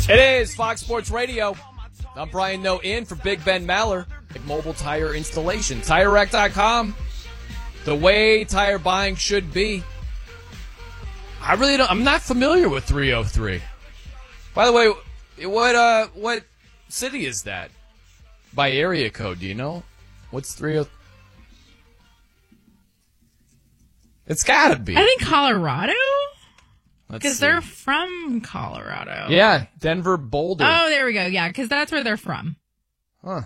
It is Fox Sports Radio. I'm Brian Noe in for Big Ben Maller at Mobile Tire Installation. TireRack.com. The way tire buying should be. I'm not familiar with 303. By the way, what city is that? By area code, do you know? What's 303? It's gotta be. I think Colorado? Let's Because see. they're from Colorado. Yeah, Denver, Boulder. Oh, there we go. Yeah, because that's where they're from. Huh.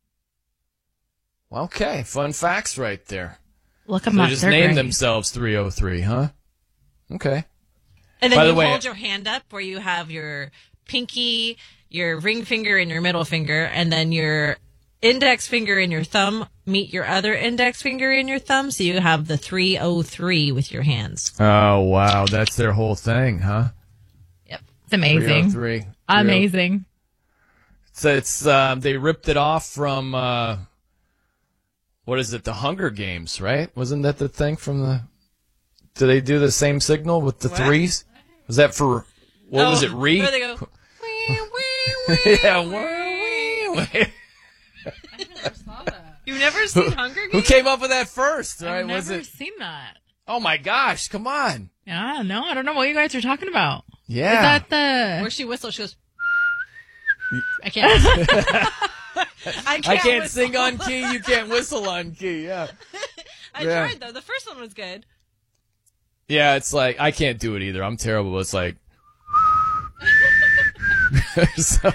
Okay, fun facts right there. Look them They up. just They're named great. themselves 303, huh? Okay. And then By the you way- hold your hand up where you have your pinky, your ring finger, and your middle finger, and then your index finger and your thumb meet your other index finger and your thumb, so you have the 303 with your hands. Oh, wow. That's their whole thing, huh? Yep. It's amazing. 303. Amazing. So it's they ripped it off from, what is it, the Hunger Games, right? Wasn't that the thing from the... Do they do the same signal with the threes? Was that for... What was it, Re? Where they go, Yeah. You've never seen Hunger Games? Who came up with that first? Right? I've Was never it? seen that. Oh my gosh! Come on. Yeah, no, I don't know what you guys are talking about. Yeah. Is that the... Where she whistles, she goes, I can't. I can't sing on key. You can't whistle on key. Yeah. I Yeah. tried, though. The first one was good. Yeah. It's like I can't do it either. I'm terrible. It's like. So-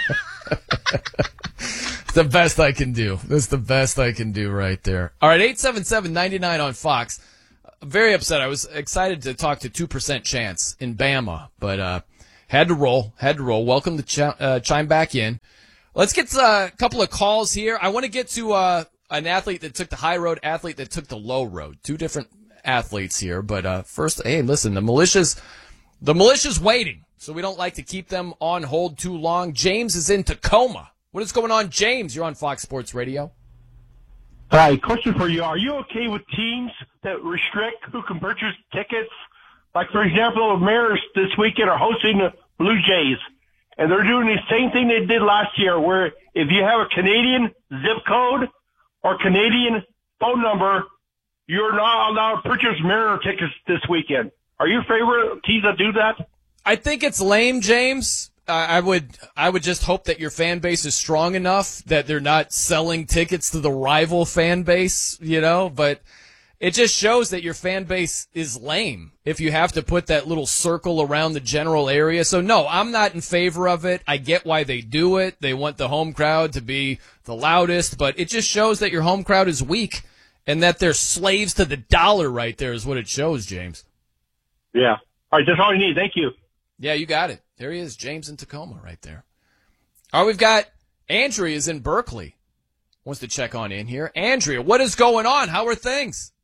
It's the best I can do. That's the best I can do right there. All right, 877-99 on Fox. Very upset. I was excited to talk to 2% Chance in Bama, but had to roll. Welcome to chime back in. Let's get a couple of calls here. I want to get to an athlete that took the high road, athlete that took the low road. Two different athletes here, but first, hey, listen, the militia's waiting, so we don't like to keep them on hold too long. James is in Tacoma. What is going on, James? You're on Fox Sports Radio. Hi, question for you. Are you okay with teams that restrict who can purchase tickets? Like, for example, the Mariners this weekend are hosting the Blue Jays, and they're doing the same thing they did last year, where if you have a Canadian zip code or Canadian phone number, you're not allowed to purchase Mariner tickets this weekend. Are you in favor of teams that do that? I think it's lame, James. I would just hope that your fan base is strong enough that they're not selling tickets to the rival fan base, but it just shows that your fan base is lame if you have to put that little circle around the general area. So no, I'm not in favor of it. I get why they do it. They want the home crowd to be the loudest, but it just shows that your home crowd is weak and that they're slaves to the dollar right there is what it shows, James. Yeah. All right, that's all you need. Thank you. Yeah, you got it. There he is, James in Tacoma right there. All right, we've got Andrea is in Berkeley. Wants to check on in here. Andrea, what is going on? How are things?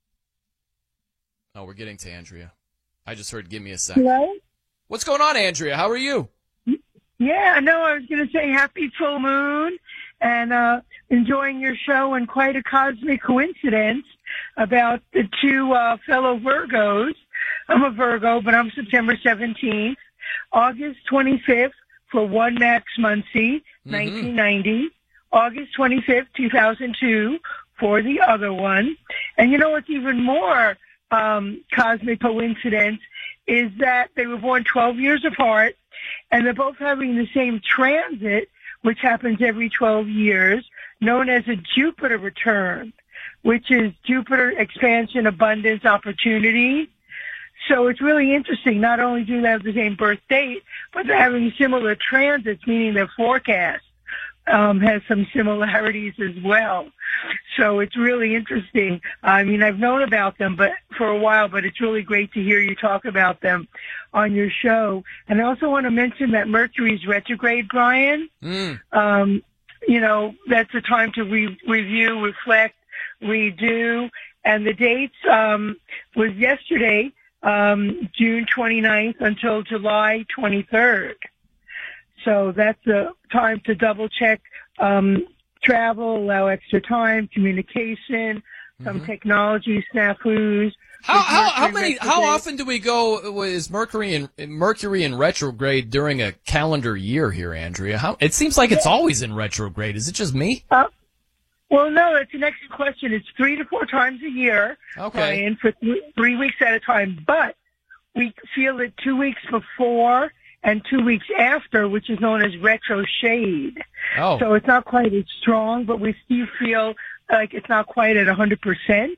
Oh, we're getting to Andrea. I just heard give me a second. Hello? What's going on, Andrea? How are you? Yeah, no, I was going to say happy full moon and enjoying your show, and quite a cosmic coincidence about the two fellow Virgos. I'm a Virgo, but I'm September 17th. August 25th for one Max Muncy, 1990. August 25th, 2002 for the other one. And you know what's even more cosmic coincidence is that they were born 12 years apart, and they're both having the same transit, which happens every 12 years, known as a Jupiter return, which is Jupiter expansion, abundance, opportunity. So it's really interesting. Not only do they have the same birth date, but they're having similar transits, meaning their forecast has some similarities as well. So it's really interesting. I mean, I've known about them for a while, but it's really great to hear you talk about them on your show. And I also want to mention that Mercury's retrograde, Brian. That's a time to review, reflect, redo. And the dates was yesterday, June 29th until July 23rd. So that's a time to double check travel, allow extra time, communication, some technology snafus. How often do we go? Is Mercury in retrograde during a calendar year here, Andrea? It seems like it's always in retrograde. Is it just me? Well, no, that's an excellent question. It's 3 to 4 times a year, Brian, for 3 weeks at a time. But we feel it 2 weeks before and 2 weeks after, which is known as retro shade. Oh. So it's not quite as strong, but we still feel like it's not quite at 100%.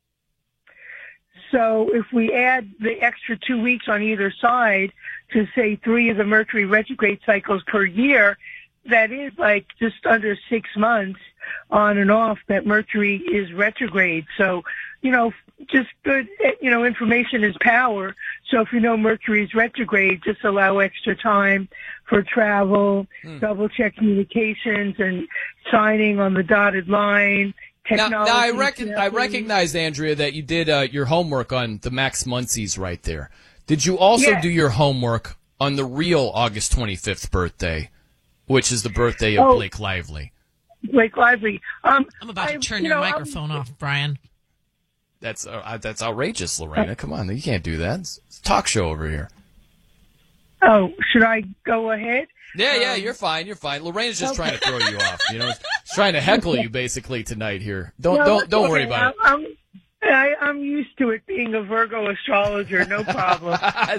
So if we add the extra 2 weeks on either side to, say, 3 of the Mercury retrograde cycles per year, that is like just under 6 months on and off that Mercury is retrograde. So, just good, information is power. So if you know Mercury is retrograde, just allow extra time for travel, double check communications and signing on the dotted line. Now I recognize, Andrea, that you did your homework on the Max Muncie's right there. Did you also do your homework on the real August 25th birthday, which is the birthday of Blake Lively? Blake Lively. I'm about to turn your microphone off, Brian. That's outrageous, Lorena. Come on, you can't do that. It's a talk show over here. Oh, should I go ahead? Yeah, you're fine. You're fine. Lorena's just trying to throw you off. She's trying to heckle you basically tonight here. Don't worry about it. I'm used to it being a Virgo astrologer, no problem.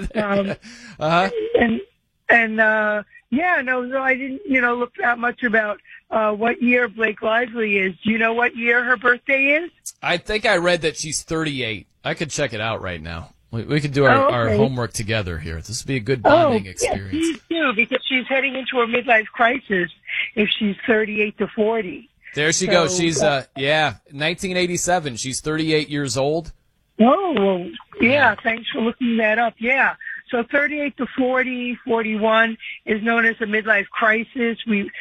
No, I didn't, look that much about what year Blake Lively is. Do you know what year her birthday is? I think I read that she's 38. I could check it out right now. We could do our homework together here. This would be a good bonding experience. Yeah, please do, because she's heading into her midlife crisis if she's 38 to 40. There she goes. She's 1987. She's 38 years old. Oh, well, yeah. Thanks for looking that up. Yeah. So 38 to 40, 41 is known as a midlife crisis.